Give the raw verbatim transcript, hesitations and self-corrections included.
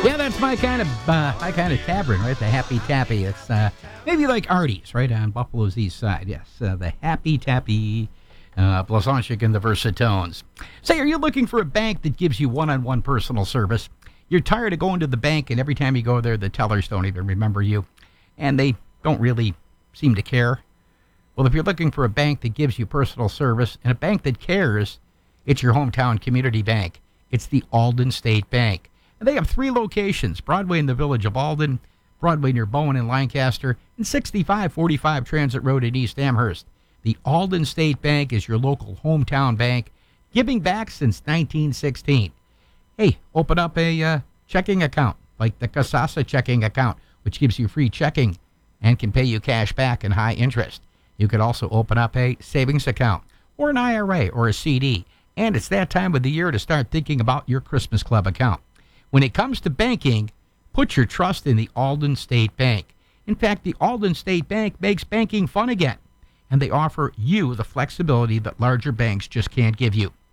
Yeah, that's my kind of uh, my kind of tavern, right? The Happy Tappy. It's uh, maybe like Artie's, right on Buffalo's east side. Yes, uh, the Happy Tappy, uh, Blazonczyk and the Versatones. Say, are you looking for a bank that gives you one-on-one personal service? You're tired of going to the bank, and every time you go there, the tellers don't even remember you, and they don't really seem to care. Well, if you're looking for a bank that gives you personal service and a bank that cares, it's your hometown community bank. It's the Alden State Bank. And they have three locations: Broadway in the village of Alden, Broadway near Bowen in Lancaster, and sixty-five forty-five Transit Road in East Amherst. The Alden State Bank is your local hometown bank, giving back since nineteen sixteen. Hey, open up a uh, checking account, like the Casasa checking account, which gives you free checking and can pay you cash back and high interest. You could also open up a savings account or an I R A or a C D. And it's that time of the year to start thinking about your Christmas Club account. When it comes to banking, put your trust in the Alden State Bank. In fact, the Alden State Bank makes banking fun again, and they offer you the flexibility that larger banks just can't give you.